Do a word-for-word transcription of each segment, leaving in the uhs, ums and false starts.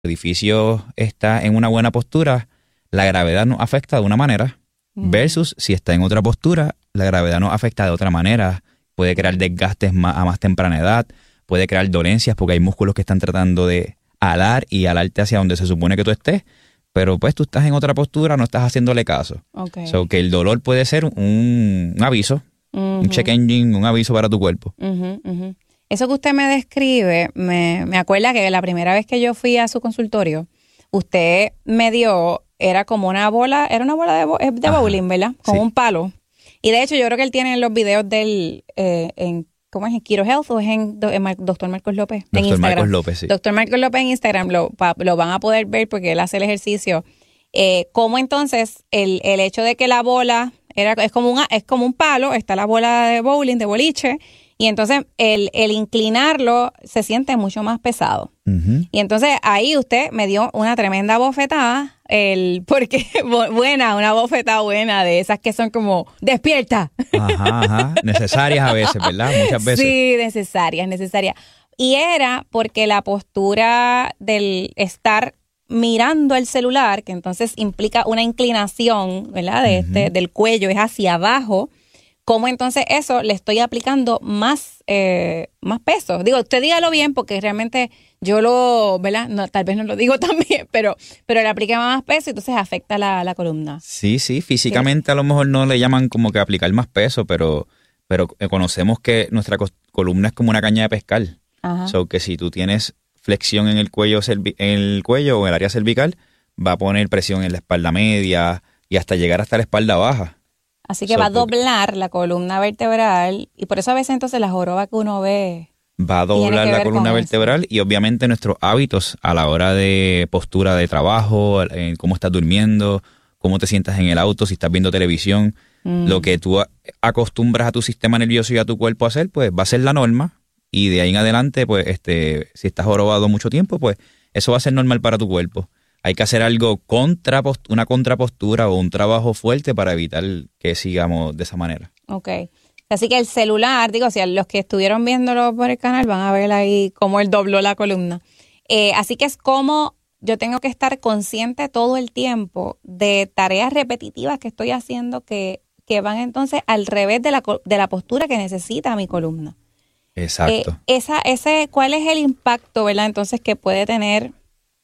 edificio está en una buena postura, la gravedad nos afecta de una manera, uh-huh. versus si está en otra postura, la gravedad nos afecta de otra manera. Puede crear desgastes más, a más temprana edad, puede crear dolencias porque hay músculos que están tratando de alar y alarte hacia donde se supone que tú estés, pero pues tú estás en otra postura, no estás haciéndole caso. Okay. So que el dolor puede ser un, un aviso, uh-huh. un check engine, un aviso para tu cuerpo. Uh-huh, uh-huh. Eso que usted me describe, me, me acuerda que la primera vez que yo fui a su consultorio, usted me dio, era como una bola, era una bola de, de bowling, ¿verdad? Con sí. un palo. Y de hecho yo creo que él tiene los videos del, eh, en, ¿cómo es? ¿En Keto Health o es en, en Doctor Marcos López? Doctor En Instagram. Marcos López, sí. Doctor Marcos López en Instagram lo, pa, lo van a poder ver porque él hace el ejercicio. Eh, ¿Cómo entonces el, el hecho de que la bola era, es, como una, es como un palo, está la bola de bowling, de boliche, y entonces el, el inclinarlo se siente mucho más pesado. Uh-huh. Y entonces ahí usted me dio una tremenda bofetada, el porque buena, una bofetada buena de esas que son como despierta. Ajá, ajá. Necesarias a veces, ¿verdad? Muchas veces. Sí, necesarias, necesarias. Y era porque la postura del estar mirando el celular, que entonces implica una inclinación, ¿verdad? De este, uh-huh. del cuello, es hacia abajo. ¿Cómo entonces eso le estoy aplicando más, eh, más peso? Digo, usted dígalo bien porque realmente yo lo, ¿verdad? No, tal vez no lo digo tan bien, pero, pero le aplica más peso y entonces afecta la, la columna. Sí, sí, físicamente sí. A lo mejor no le llaman como que aplicar más peso, pero, pero conocemos que nuestra co- columna es como una caña de pescar. Ajá. So que si tú tienes flexión en el cuello, cervi- en el cuello o en el área cervical, va a poner presión en la espalda media y hasta llegar hasta la espalda baja. Así que so, va a doblar la columna vertebral y por eso a veces entonces la joroba que uno ve va a doblar la columna vertebral eso. Y obviamente nuestros hábitos a la hora de postura de trabajo, en cómo estás durmiendo, cómo te sientas en el auto, si estás viendo televisión, mm. lo que tú acostumbras a tu sistema nervioso y a tu cuerpo a hacer, pues va a ser la norma y de ahí en adelante, pues este, si estás jorobado mucho tiempo, pues eso va a ser normal para tu cuerpo. Hay que hacer algo contra una contrapostura o un trabajo fuerte para evitar que sigamos de esa manera. Ok. Así que el celular, digo, si los que estuvieron viéndolo por el canal van a ver ahí cómo él dobló la columna. Eh, así que es como yo tengo que estar consciente todo el tiempo de tareas repetitivas que estoy haciendo que, que van entonces al revés de la, de la postura que necesita mi columna. Exacto. Eh, esa, ese, ¿cuál es el impacto, verdad, entonces que puede tener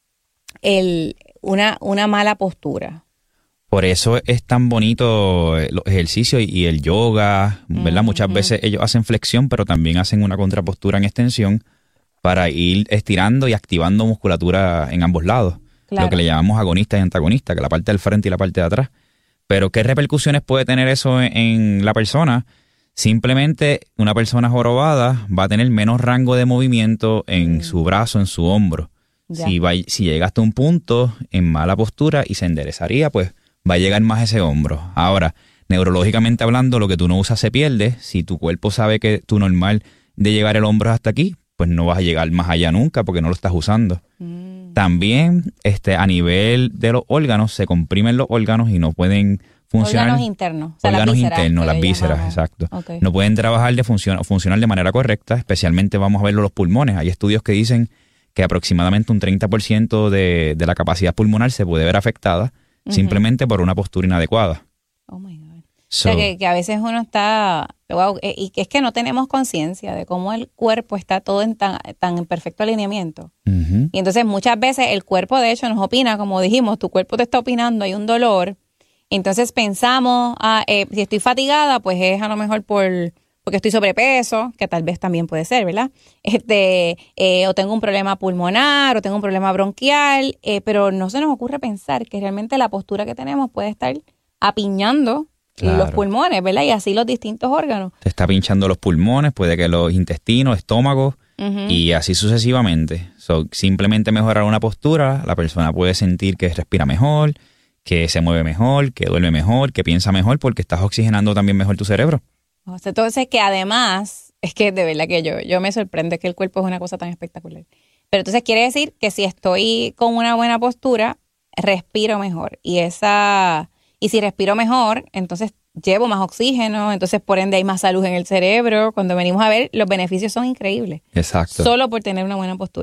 el, una, una mala postura? Por eso es tan bonito los ejercicios y el yoga, ¿verdad? Uh-huh. Muchas veces ellos hacen flexión, pero también hacen una contrapostura en extensión para ir estirando y activando musculatura en ambos lados. Claro. Lo que le llamamos agonista y antagonista, que la parte del frente y la parte de atrás. Pero ¿qué repercusiones puede tener eso en, en la persona? Simplemente una persona jorobada va a tener menos rango de movimiento en mm. su brazo, en su hombro. Si, va, si llega hasta un punto en mala postura y se enderezaría, pues va a llegar más ese hombro. Ahora, neurológicamente hablando, lo que tú no usas se pierde. Si tu cuerpo sabe que tu normal de llegar el hombro hasta aquí, pues no vas a llegar más allá nunca porque no lo estás usando. Mm. También este, a nivel de los órganos, se comprimen los órganos y no pueden funcionar. Órganos internos. O sea, órganos las vísceras, internos, las vísceras, llamamos. Exacto. Okay. No pueden trabajar de función, funcionar de manera correcta, especialmente vamos a verlo los pulmones. Hay estudios que dicen que aproximadamente un treinta por ciento de, de la capacidad pulmonar se puede ver afectada uh-huh. simplemente por una postura inadecuada. Oh my God. So, o sea, que, que a veces uno está, wow, y que es que no tenemos conciencia de cómo el cuerpo está todo en tan, tan en perfecto alineamiento. Uh-huh. Y entonces muchas veces el cuerpo de hecho nos opina, como dijimos, tu cuerpo te está opinando, hay un dolor. Entonces pensamos, ah, eh, si estoy fatigada, pues es a lo mejor por... porque estoy sobrepeso, que tal vez también puede ser, ¿verdad? Este, eh, o tengo un problema pulmonar, o tengo un problema bronquial, eh, pero no se nos ocurre pensar que realmente la postura que tenemos puede estar apiñando claro. los pulmones, ¿verdad? Y así los distintos órganos. Te está pinchando los pulmones, puede que los intestinos, estómago, uh-huh. y así sucesivamente. So, simplemente mejorar una postura, la persona puede sentir que respira mejor, que se mueve mejor, que duerme mejor, que piensa mejor, porque estás oxigenando también mejor tu cerebro. Entonces, que además, es que de verdad que yo, yo me sorprende que el cuerpo es una cosa tan espectacular. Pero entonces quiere decir que si estoy con una buena postura, respiro mejor. Y esa y si respiro mejor, entonces llevo más oxígeno, entonces por ende hay más salud en el cerebro. Cuando venimos a ver, los beneficios son increíbles. Exacto. Solo por tener una buena postura.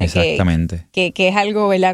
Exactamente. Que, que, que es algo, ¿verdad?